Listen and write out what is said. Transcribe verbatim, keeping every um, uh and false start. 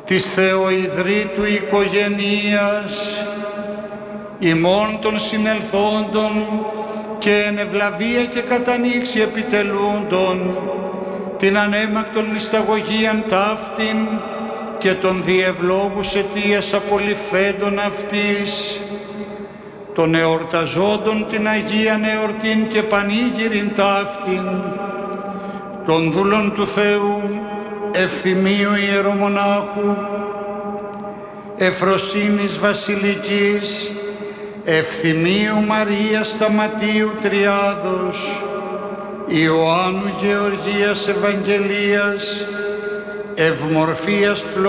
της Θεοειδρύτου οικογενείας, ημών των συνελθόντων και εν ευλαβία και κατανοίξη επιτελούντων, την ανέμακτον μυσταγωγίαν ταύτην και των διευλόγους αιτίας απολυφθέντων αυτής, των εορταζόντων την Αγίαν εορτήν και πανήγυριν ταύτην, των δούλων του Θεού, Ευθυμίου Ιερομονάχου, Εφροσύνης Βασιλικής, Ευθυμίου Μαρίας Σταματίου Τριάδος, Ιωάννου Γεωργίας Ευαγγελίας, Ευμορφίας